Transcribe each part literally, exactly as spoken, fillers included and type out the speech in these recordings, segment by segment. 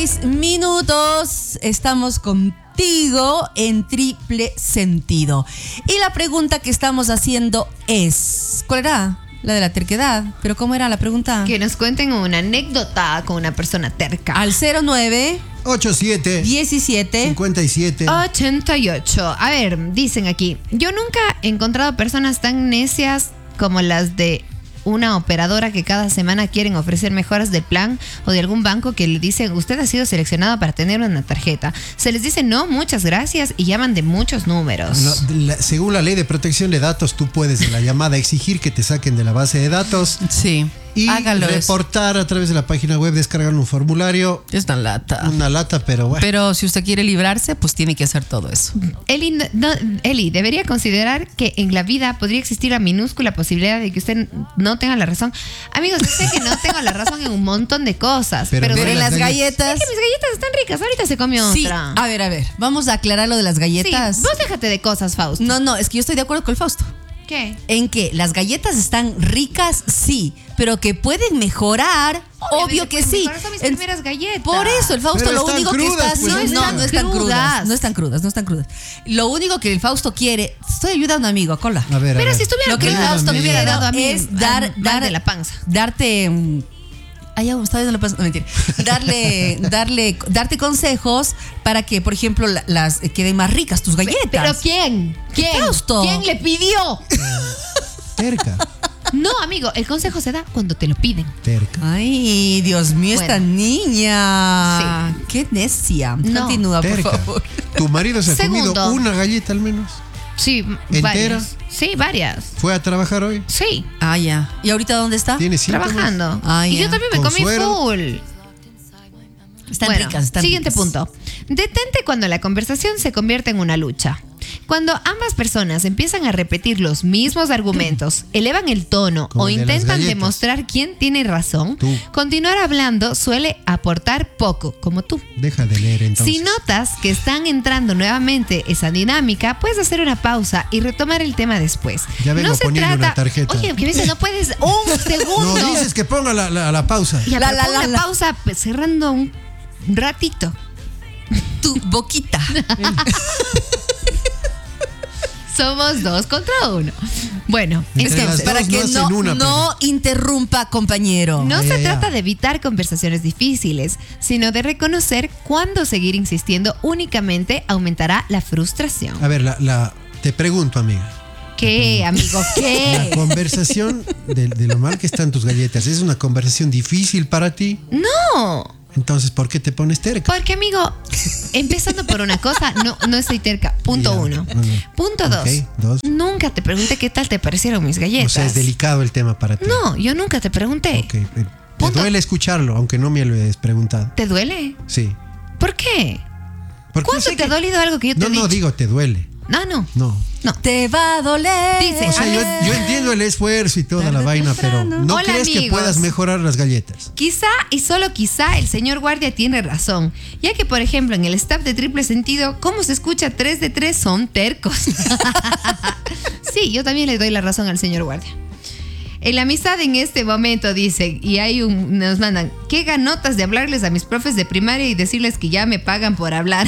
Minutos, estamos contigo en Triple Sentido. Y la pregunta que estamos haciendo es, ¿cuál era? La de la terquedad. ¿Pero cómo era la pregunta? Que nos cuenten una anécdota con una persona terca. Al cero nueve ochenta y siete diecisiete cincuenta y siete ochenta y ocho. A ver, dicen aquí, yo nunca he encontrado personas tan necias como las de una operadora que cada semana quieren ofrecer mejoras de plan, o de algún banco que le dicen, usted ha sido seleccionado para tener una tarjeta. Se les dice no, muchas gracias, y llaman de muchos números. No, la, según la ley de protección de datos, tú puedes en la llamada exigir que te saquen de la base de datos. Sí. Y hágalo reportar eso a través de la página web, descargar un formulario. Es una lata. Una lata, pero bueno. Pero si usted quiere librarse, pues tiene que hacer todo eso. Eli, no, Eli, debería considerar que en la vida podría existir la minúscula posibilidad de que usted no tenga la razón. Amigos, yo sé que no tengo la razón en un montón de cosas. Pero, Pero, Pero en las galletas. Es que mis galletas están ricas. Ahorita se comió Sí, otra. a ver, a ver. Vamos a aclarar lo de las galletas. Sí, vos déjate de cosas, Fausto. No, no, es que yo estoy de acuerdo con el Fausto. ¿Qué? En que las galletas están ricas, sí, pero que pueden mejorar, obvio que sí. Por eso mis En- primeras galletas. Por eso, el Fausto Pero lo están único que crudas, está pues, haciendo. no No, están no están crudas. crudas. No están crudas, no están crudas. Lo único que el Fausto quiere. Estoy ayudando, amigo, a cola. A ver, a Pero ver. si estuviera Lo que el cruda, Fausto me me hubiera quiere dado a mí es dar, mal dar de la panza. Darte. um, Ay, ya, está viendo la panza. No, mentira. Darle, darle, darte consejos para que, por ejemplo, la- las eh, queden más ricas tus galletas. ¿Pero quién? ¿Quién? Fausto. ¿Quién le pidió? Terca. No, amigo, el consejo se da cuando te lo piden. Terca. Ay, Dios mío, Bueno. esta niña. Sí. Qué necia. No. Continúa, por Terca. favor. ¿Tu marido se ha Segundo. comido una galleta al menos? Sí, ¿Entera? varias. Sí, varias. ¿Fue a trabajar hoy? Sí, Ah, ya. ¿Y ahorita dónde está? ¿Tiene síntomas? trabajando. Ah, y ya. yo también me comí Consuelo. full. Están Bueno, ricas, están siguiente ricas. punto. Detente cuando la conversación se convierte en una lucha. Cuando ambas personas empiezan a repetir los mismos argumentos, elevan el tono Como o el de las intentan galletas. demostrar quién tiene razón, Tú. continuar hablando suele aportar poco, como tú. Deja de leer entonces. Si notas que están entrando nuevamente esa dinámica, puedes hacer una pausa y retomar el tema después. Ya vengo no se poniendo trata. una tarjeta. Oye, que a veces no puedes un segundo. No, dices que ponga la, la, la pausa. Ya, La, pero la, pon la, una la. pausa pues, cerrando un ratito. Tu boquita. Somos dos contra uno. Bueno, Entre Es que las para dos que no hacen no, una, no interrumpa, compañero. no Ah, se ya, ya. trata de evitar conversaciones difíciles, sino de reconocer cuándo seguir insistiendo únicamente aumentará la frustración. A ver, la, la, te pregunto, amiga. ¿Qué, amigo? La ¿Qué? conversación de, de lo mal que están tus galletas, ¿es una conversación difícil para ti? No. Entonces, ¿por qué te pones terca? Porque, amigo, empezando por una cosa, no, no estoy terca. Punto Ya, uno. bueno. Punto dos. Ok, dos. Nunca te pregunté qué tal te parecieron mis O galletas. sea, es delicado el tema para ti. No, yo nunca te pregunté. Ok, eh, Te Punto. duele escucharlo, aunque no me lo hayas preguntado. ¿Te duele? Sí. ¿Por qué? Porque ¿Cuándo sé te ha que- dolido algo que yo te No, he no, dicho? digo, te duele. No, no. No. No. Te va a doler. Dice, O sea, A yo, ver. yo entiendo el esfuerzo y toda la Tarde o vaina, pero temprano. ¿no Hola, crees que amigos. puedas mejorar las galletas? Quizá y solo quizá el señor guardia tiene razón, ya que por ejemplo en el staff de Triple Sentido, ¿cómo se escucha tres de tres son tercos? Sí, yo también le doy la razón al señor guardia. En la amistad en este momento dicen, y hay un, nos mandan, qué ganotas de hablarles a mis profes de primaria y decirles que ya me pagan por hablar.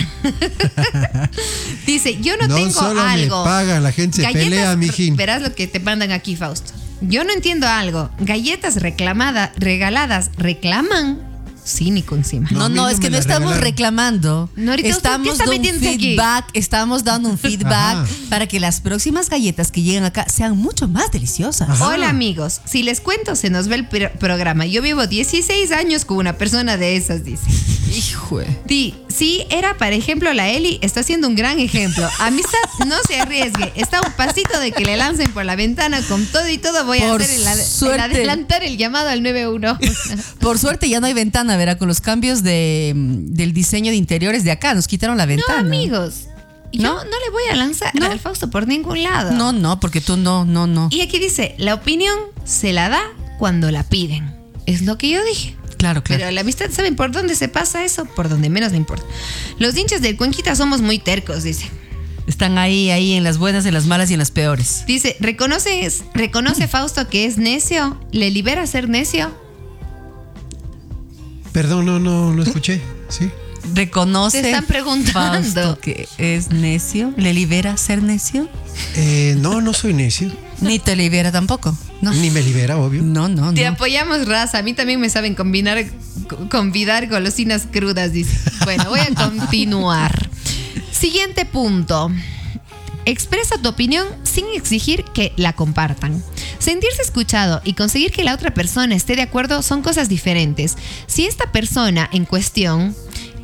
Dice, yo no, No tengo solo me algo. pagan, la gente se pelea, mijín. Verás lo que te mandan aquí, Fausto. Yo no entiendo algo. Galletas reclamadas, regaladas, reclaman. Cínico encima. No, No, a no, mí es no que me no la estamos regalaron. reclamando. No, ahorita usted, ¿qué estamos está dando un metiéndose aquí? feedback, estamos dando un feedback Ajá. para que las próximas galletas que lleguen acá sean mucho más deliciosas. Ajá. Hola amigos, si les cuento se nos ve el pro- programa. Yo vivo dieciséis años con una persona de esas, dice. Hijo. Di, sí, era, por ejemplo, la Eli está siendo un gran ejemplo. Amistad, no se arriesgue. Está a un pasito de que le lancen por la ventana con todo y todo. Voy Por a hacer el, ad- el suerte. adelantar el llamado al nueve uno. Por suerte ya no hay ventana, verá, con los cambios de, del diseño de interiores de acá. Nos quitaron la No, ventana. amigos. Yo ¿No? no le voy a lanzar No. al Fausto por ningún lado. No, no, porque tú no, no, no. Y aquí dice, la opinión se la da cuando la piden. Es lo que yo dije. Claro, claro. Pero la amistad, ¿saben por dónde se pasa eso? Por donde menos le importa. Los hinchas del Cuenquita somos muy tercos, dice. Están ahí, ahí, en las buenas, en las malas y en las peores. Dice, ¿reconoce, reconoce Fausto que es necio? ¿Le libera ser necio? Perdón, no, no, no escuché. Sí. ¿Reconoce Te están preguntando. Fausto que es necio? ¿Le libera ser necio? Eh, no, no soy necio. Ni te libera tampoco. No. Ni me libera, obvio. No, no, Te no. apoyamos, raza. A mí también me saben combinar, convidar golosinas crudas, dice. Bueno, voy a continuar. Siguiente punto. Expresa tu opinión sin exigir que la compartan. Sentirse escuchado y conseguir que la otra persona esté de acuerdo son cosas diferentes. Si esta persona en cuestión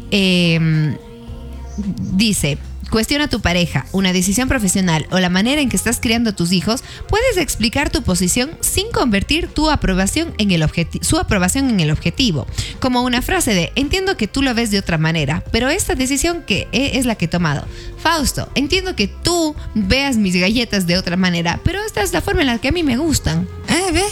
eh, dice, cuestiona a tu pareja, una decisión profesional o la manera en que estás criando a tus hijos, puedes explicar tu posición sin convertir tu aprobación en el objeti- su aprobación en el objetivo. Como una frase de, entiendo que tú lo ves de otra manera, pero esta decisión que he es la que he tomado. Fausto, entiendo que tú veas mis galletas de otra manera, pero esta es la forma en la que a mí me gustan. Eh, ve.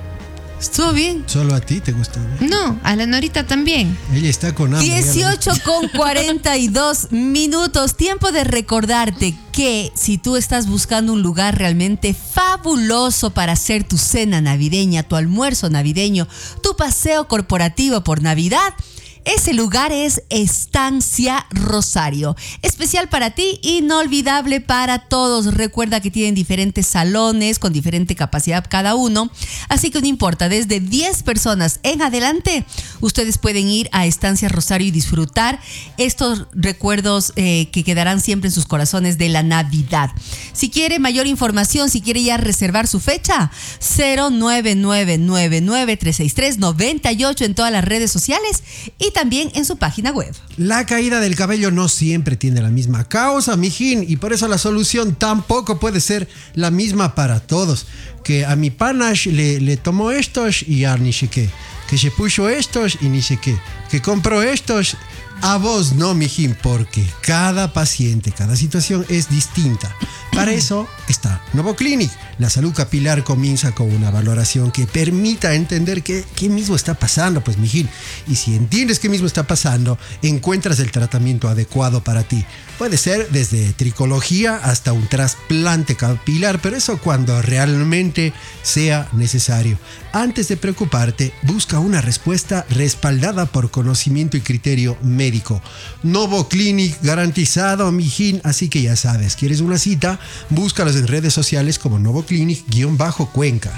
Estuvo bien. Solo a ti te gusta. ¿No? No, a la Norita también. Ella está con hambre. ya lo dieciocho con cuarenta y dos minutos. Tiempo de recordarte que si tú estás buscando un lugar realmente fabuloso para hacer tu cena navideña, tu almuerzo navideño, tu paseo corporativo por Navidad, ese lugar es Estancia Rosario. Especial para ti, inolvidable para todos. Recuerda que tienen diferentes salones con diferente capacidad cada uno. Así que no importa, desde diez personas en adelante, ustedes pueden ir a Estancia Rosario y disfrutar estos recuerdos eh, que quedarán siempre en sus corazones de la Navidad. Si quiere mayor información, si quiere ya reservar su fecha, cero nueve nueve nueve nueve tres seis tres nueve ocho en todas las redes sociales y también en su página web. La caída del cabello no siempre tiene la misma causa, mijín, y por eso la solución tampoco puede ser la misma para todos. Que a mi panash le, le tomó estos y ya ni sé qué. Que se puso estos y ni sé qué. Que compró estos. A vos no, mijín, porque cada paciente, cada situación es distinta. Para eso está Novo Clinic. La salud capilar comienza con una valoración que permita entender qué, qué mismo está pasando, pues, mijín. Y si entiendes qué mismo está pasando, encuentras el tratamiento adecuado para ti. Puede ser desde tricología hasta un trasplante capilar, pero eso cuando realmente sea necesario. Antes de preocuparte, busca una respuesta respaldada por conocimiento y criterio médico. Novo Clinic garantizado, mijín. Así que ya sabes, ¿quieres una cita? Búscalos en redes sociales como Novo Clinic-Cuenca.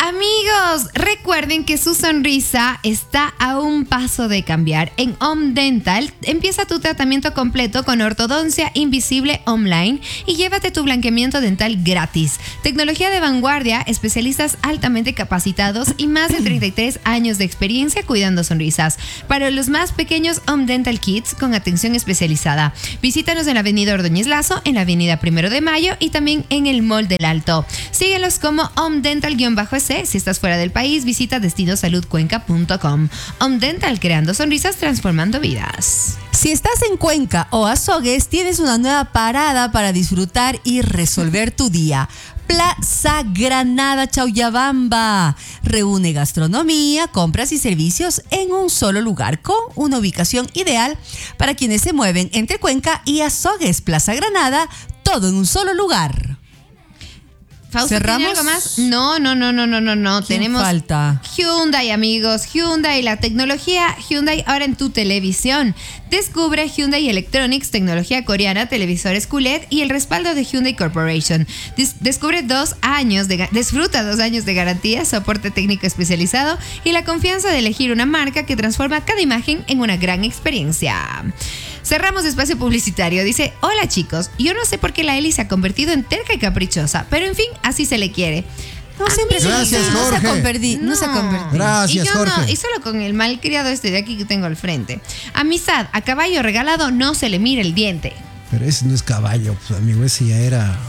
Amigos, recuerden que su sonrisa está a un paso de cambiar. En Home Dental, empieza tu tratamiento completo con ortodoncia invisible online y llévate tu blanqueamiento dental gratis. Tecnología de vanguardia, especialistas altamente capacitados y más de treinta y tres años de experiencia cuidando sonrisas. Para los más pequeños, Home Dental Kids con atención especializada. Visítanos en la avenida Ordóñez Lazo, en la avenida Primero de Mayo y también en el Mall del Alto. Síguelos como Home Dental-S. Si estás fuera del país, visita destino salud cuenca punto com. Home Dental, creando sonrisas, transformando vidas. Si estás en Cuenca o Azogues, tienes una nueva parada para disfrutar y resolver tu día. Plaza Granada Chauyabamba. Reúne gastronomía, compras y servicios en un solo lugar con una ubicación ideal para quienes se mueven entre Cuenca y Azogues. Plaza Granada, todo en un solo lugar. Fausto, ¿Cerramos? ¿tiene algo más? No, no, no, no, no, no, no. ¿Quién Tenemos falta? Hyundai, amigos. Hyundai, la tecnología Hyundai ahora en tu televisión. Descubre Hyundai Electronics, tecnología coreana, televisores Q L E D y el respaldo de Hyundai Corporation. Des- descubre dos años de, ga- disfruta dos años de garantía, soporte técnico especializado y la confianza de elegir una marca que transforma cada imagen en una gran experiencia. Cerramos espacio publicitario. Dice, hola chicos, yo no sé por qué la Eli se ha convertido en terca y caprichosa, pero en fin, así se le quiere. No, siempre se Gracias, dice, no se ha Jorge. convertido. No se ha convertido. Gracias, y yo Jorge. No, y solo con el malcriado este de aquí que tengo al frente. Amistad, a caballo regalado no se le mira el diente. Pero ese no es caballo, pues, amigo, ese ya era...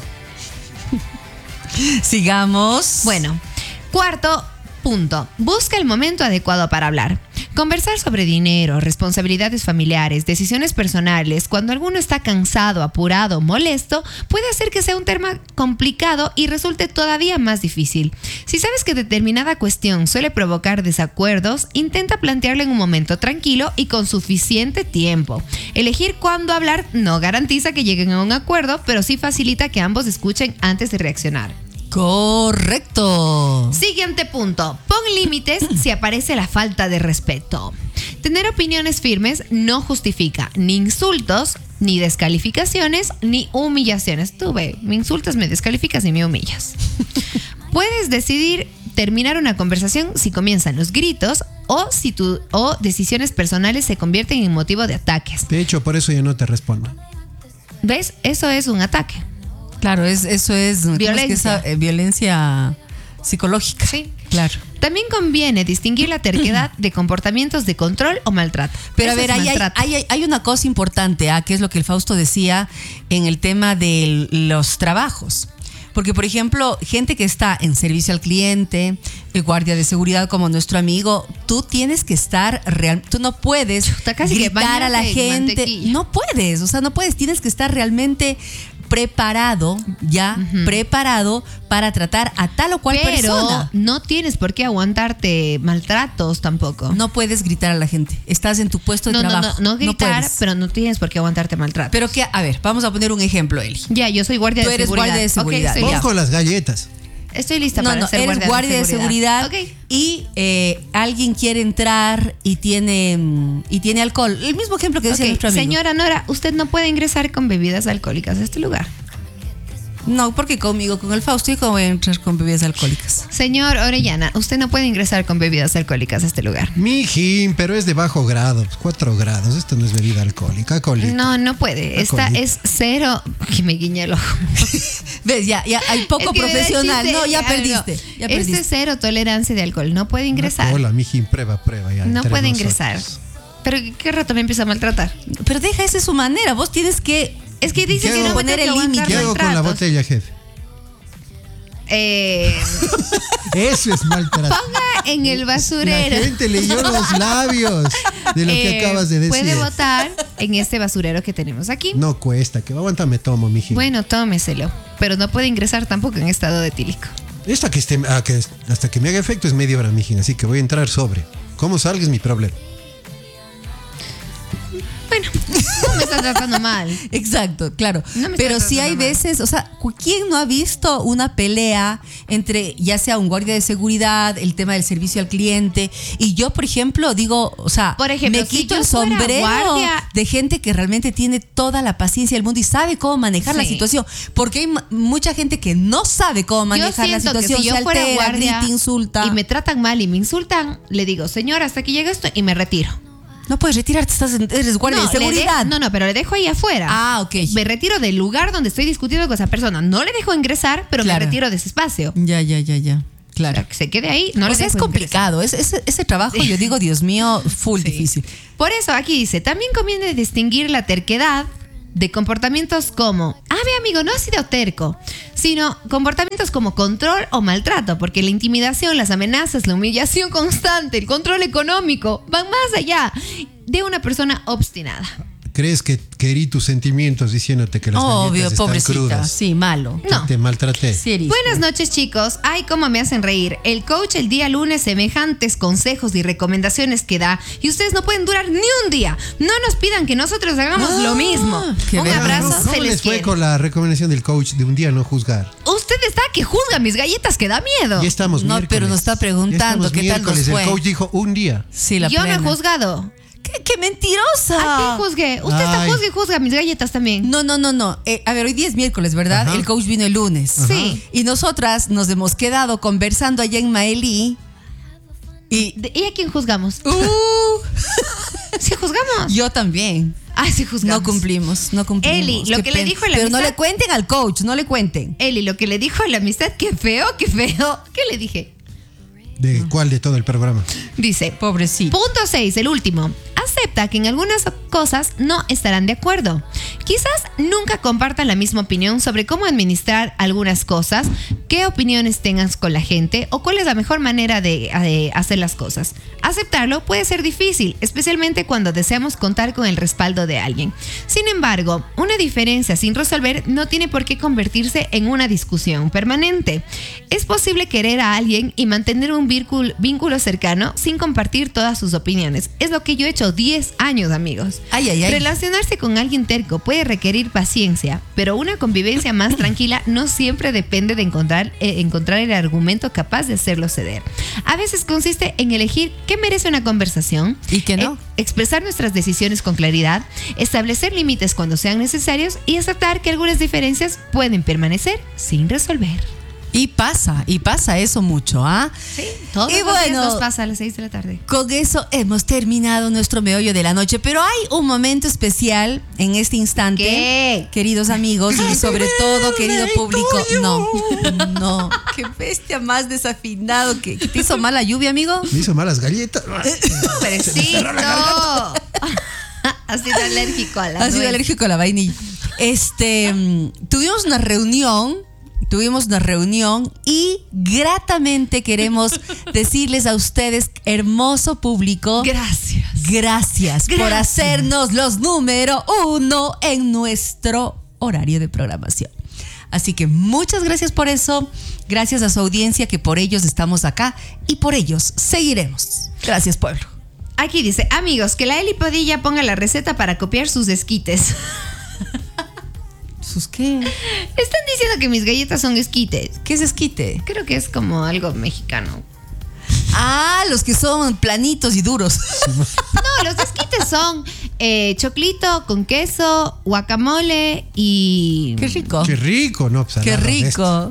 Sigamos. Bueno, cuarto punto. Busca el momento adecuado para hablar. Conversar sobre dinero, responsabilidades familiares, decisiones personales, cuando alguno está cansado, apurado, molesto, puede hacer que sea un tema complicado y resulte todavía más difícil. Si sabes que determinada cuestión suele provocar desacuerdos, intenta plantearla en un momento tranquilo y con suficiente tiempo. Elegir cuándo hablar no garantiza que lleguen a un acuerdo, pero sí facilita que ambos escuchen antes de reaccionar. Correcto. Siguiente punto. Pon límites si aparece la falta de respeto. Tener opiniones firmes no justifica ni insultos, ni descalificaciones, ni humillaciones. Tú ve, me insultas, me descalificas y me humillas. Puedes decidir terminar una conversación si comienzan los gritos o si tu, o decisiones personales se convierten en motivo de ataques. De hecho, por eso yo no te respondo. ¿Ves? Eso es un ataque. Claro, es, eso es ¿cómo es que Violencia. esa, eh, violencia psicológica. Sí. Claro. También conviene distinguir la terquedad de comportamientos de control o maltrato. Pero Eso a ver, es ahí hay, maltrato. hay- hay- hay una cosa importante, ¿ah? Que es lo que el Fausto decía en el tema de los trabajos. Porque, por ejemplo, gente que está en servicio al cliente, el guardia de seguridad como nuestro amigo, tú tienes que estar real, tú no puedes Chuta, casi que gritar a la bañarte en gente, mantequilla. no puedes, o sea, no puedes, tienes que estar realmente preparado, ya, Ujú. preparado para tratar a tal o cual Pero persona. no tienes por qué aguantarte maltratos tampoco. No puedes gritar a la gente, estás en tu puesto de no, no, trabajo. no, no gritar, puedes. pero no tienes por qué aguantarte maltrato. Pero que, a ver, vamos a poner un ejemplo, Eli. Ya, yo soy guardia Tú de eres seguridad. guardia de Ok, seguridad, estoy, ya. lista. Ojo las galletas. Estoy lista No, para no, ser eres guardia, guardia de seguridad, Ok. y eh, alguien quiere entrar y tiene mm, y tiene alcohol. El mismo ejemplo que decía Ok, nuestro amigo. señora Nora, usted no puede ingresar con bebidas alcohólicas a este lugar. No, porque conmigo, con el Fausto, ¿y cómo voy a entrar con bebidas alcohólicas? Señor Orellana, usted no puede ingresar con bebidas alcohólicas a este lugar. Mijín, pero es de bajo grado, pues, cuatro grados. Esto no es bebida alcohólica, colita. No, no puede. Esta Alcohólica. es cero. Que me guiñe el ojo. ¿Ves? Ya, ya hay poco Es que me da profesional. chiste. No, ya A ver, perdiste. no. Ya Este perdiste. es cero tolerancia de alcohol. No puede ingresar. Hola, mijín, prueba, prueba. Ya, No entre puede nosotros. ingresar. Pero ¿qué rato me empieza a maltratar? Pero deja, esa es su manera. Vos tienes que. Es que dice ¿Qué que hago? no me Poner tengo que el límite. aguantar ¿Qué hago con la maltratos. botella, jefe? Eh, Eso es maltrato. ponga en el basurero. La gente leyó los labios de lo que Eh, acabas de decir. Puede botar en este basurero que tenemos aquí. No cuesta, que aguanta me tomo, mijín. Bueno, tómeselo. Pero no puede ingresar tampoco en estado de etílico. Esto que esté, ah, que hasta que me haga efecto es media hora, mijín, así que voy a entrar sobre. ¿Cómo salga es mi problema? Bueno, no me está tratando mal. Exacto, claro. No me Pero está sí hay tratando mal. veces, o sea, ¿quién no ha visto una pelea entre ya sea un guardia de seguridad, el tema del servicio al cliente? Y yo, por ejemplo, digo, o sea, Por ejemplo, me si quito yo el fuera sombrero guardia- de gente que realmente tiene toda la paciencia del mundo y sabe cómo manejar la Sí. situación. Porque hay m- mucha gente que no sabe cómo manejar Yo la siento que situación, si yo se fuera altera, guardia grita, insulta. y me tratan mal y me insultan, le digo, señora, hasta aquí llega esto y me retiro. No puedes retirarte, estás en- eres guardia no, de le seguridad. de- no, no, pero le dejo ahí afuera. Ah, ok. Me retiro del lugar donde estoy discutiendo con esa persona. No le dejo ingresar, pero Claro. me retiro de ese espacio. Ya, ya, ya, ya. O Claro. sea, que se quede ahí, no o le sea, es dejo complicado. Es, ese, ese trabajo, yo digo, Dios mío, full Sí. difícil. Por eso aquí dice, también conviene distinguir la terquedad de comportamientos como, ah, ve amigo, no ha sido terco, sino comportamientos como control o maltrato, porque la intimidación, las amenazas, la humillación constante, el control económico, van más allá de una persona obstinada. ¿Crees que, que herí tus sentimientos diciéndote que las Obvio, galletas están pobrecita. crudas? Sí, malo. No. Te maltraté. Sí eres. Buenas noches, chicos. Ay, cómo me hacen reír. El coach el día lunes semejantes consejos y recomendaciones que da y ustedes no pueden durar ni un día. No nos pidan que nosotros hagamos Ah, lo mismo. qué Un verga. abrazo, ¿Cómo se les les fue quiere. con la recomendación del coach de un día no juzgar? Usted está que juzga mis galletas que da miedo. Ya estamos No, miércoles. pero nos está Ya preguntando estamos qué tal nos miércoles. fue. El coach dijo un día. Sí, la Yo no he plena. juzgado. ¿Qué, qué mentirosa! ¿A quién juzgué? Usted está Ay. juzga y juzga mis galletas también. No, no, no, no. Eh, a ver, hoy día es miércoles, ¿verdad? Ajá. El coach vino el lunes. Sí. Y nosotras nos hemos quedado conversando allá en Maelí. Y. De- ¿Y a quién juzgamos? Uh, ¿Sí juzgamos? yo también. Ah, sí juzgamos. No cumplimos, no cumplimos. Eli, lo Qué que le pena. dijo la Pero no amistad- le cuenten al coach, no le cuenten. Eli, lo que le dijo a la amistad, qué feo, qué feo. ¿Qué le dije? ¿De cuál de todo el programa? Dice, Pobrecito. punto seis, el último. Acepta que en algunas cosas no estarán de acuerdo. Quizás nunca compartan la misma opinión sobre cómo administrar algunas cosas, qué opiniones tengas con la gente o cuál es la mejor manera de, de hacer las cosas. Aceptarlo puede ser difícil, especialmente cuando deseamos contar con el respaldo de alguien. Sin embargo, una diferencia sin resolver no tiene por qué convertirse en una discusión permanente. Es posible querer a alguien y mantener un vínculo, vínculo cercano sin compartir todas sus opiniones. Es lo que yo he hecho diez años, amigos. Ay, ay, ay. Relacionarse con alguien terco puede requerir paciencia, pero una convivencia más tranquila no siempre depende de encontrar, eh, encontrar el argumento capaz de hacerlo ceder. A veces consiste en elegir qué merece una conversación y qué no. eh, expresar nuestras decisiones con claridad, establecer límites cuando sean necesarios y aceptar que algunas diferencias pueden permanecer sin resolver. Y pasa, y pasa eso mucho, ¿ah? Sí, todos y los bueno, días nos pasa a las seis de la tarde. Con eso hemos terminado nuestro meollo de la noche, pero hay un momento especial en este instante, ¿Qué? queridos amigos y sobre todo querido público. No, no, qué bestia más desafinado. ¿Qué, qué te hizo mal la lluvia, amigo? Me hizo malas galletas. Pobrecito. Ha sido alérgico a la Ha sido nuez. alérgico a la vainilla. Este, mm, tuvimos una reunión. Tuvimos una reunión y gratamente queremos decirles a ustedes, hermoso público, Gracias. gracias, por Gracias. hacernos los número uno en nuestro horario de programación. Así que muchas gracias por eso, gracias a su audiencia que por ellos estamos acá y por ellos seguiremos. Gracias, pueblo. Aquí dice, amigos, que la Eli Padilla ponga la receta para copiar sus esquites. ¿Sus qué? Están diciendo que mis galletas son esquites. ¿Qué es esquite? Creo que es como algo mexicano. Ah, los que son planitos y duros. No, los esquites son eh, choclito con queso, guacamole y... Qué rico. Qué rico, ¿no? Pues, Qué al lado de esto. rico.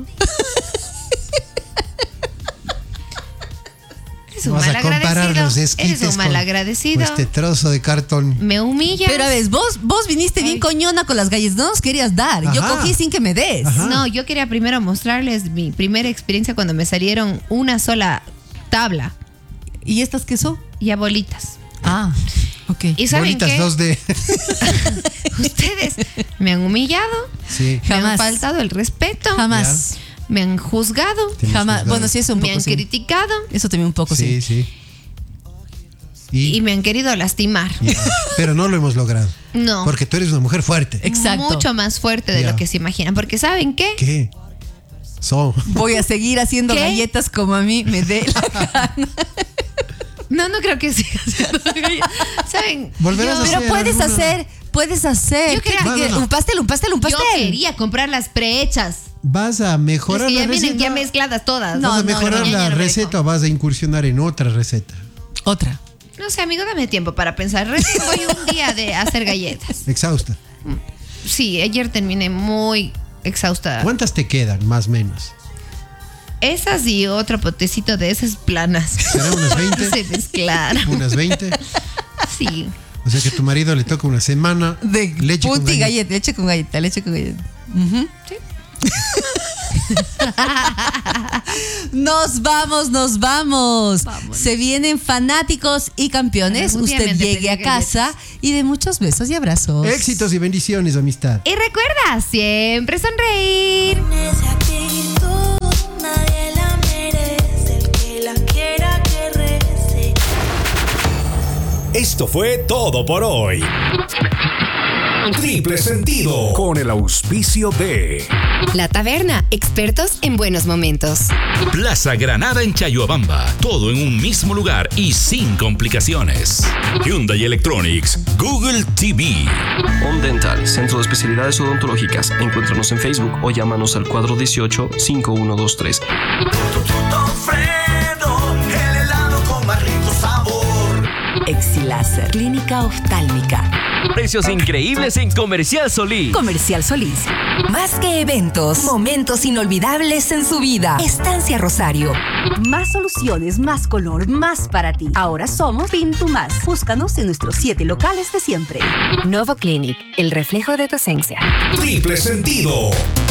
Eres un Vas a comparar malagradecido. los esquites Eres un con- malagradecido. con este trozo de cartón. Me humillas. Pero a ver, vos, vos viniste bien Ay. coñona con las galletas, no nos querías dar. Yo Ajá. cogí sin que me des. Ajá. No, yo quería primero mostrarles mi primera experiencia cuando me salieron una sola tabla ¿Y estas qué son? y a bolitas. Ah, ok. ¿Y saben Bolitas qué? dos D. Ustedes me han humillado, Sí. me han Jamás. faltado el respeto, Jamás. me han juzgado, Tienes Jamás. juzgado. Bueno, sí, eso un me poco han sí. criticado Eso también un poco sí. Sí, sí. Y, y me han querido lastimar. ya. Pero no lo hemos logrado. No. Porque tú eres una mujer fuerte. Exacto. Mucho más fuerte de Ya. lo que se imaginan. Porque ¿saben qué? ¿Qué? Son. Voy a seguir haciendo ¿Qué? galletas como a mí me dé la gana. No, no creo que siga haciendo galletas. ¿Saben? Volverás Yo- a Pero hacer puedes alguna- hacer, puedes hacer. Yo quería- ¿Qué- No, qué- no, no. Un pastel, un pastel, un Yo pastel. quería comprar las prehechas. ¿Vas a Las mejorar que ya la vienen receta? ya mezcladas todas. No, ¿Vas a mejorar ya, ya la no me receta dejo. o vas a incursionar en otra receta? Otra. No sé, amigo, dame tiempo para pensar. Recién voy un día de hacer galletas. Exhausta. Sí, ayer terminé muy exhausta. ¿Cuántas te quedan, más o menos? Esas y otro potecito de esas planas. ¿Será unas veinte? Se mezclaron. ¿Unas veinte? Sí. O sea que a tu marido le toca una semana De leche con puti galleta. galleta, leche con galleta, leche con galleta. Ujú. Sí. Nos vamos, nos vamos. Vámonos. Se vienen fanáticos y campeones. Algún día Usted me han de llegue a pedir casa y de muchos besos y abrazos. Éxitos y bendiciones, amistad. Y recuerda, siempre sonreír. Con esa actitud nadie la merece. El que la quiera que rece. Esto fue todo por hoy. Triple Sentido, con el auspicio de La Taberna, expertos en buenos momentos. Plaza Granada en Chayuabamba. Todo en un mismo lugar y sin complicaciones. Hyundai Electronics, Google T V. Home Dental, Centro de Especialidades Odontológicas. Encuéntranos en Facebook o llámanos al cuatro uno ocho, cinco uno dos tres. Fredo, el helado con más rico sabor. Exiláser, clínica oftálmica. Precios increíbles en Comercial Solís. Comercial Solís. Más que eventos, momentos inolvidables en su vida. Estancia Rosario. Más soluciones, más color, más para ti. Ahora somos Pintumás. Búscanos en nuestros siete locales de siempre. Novo Clinic, el reflejo de tu esencia. Triple Sentido.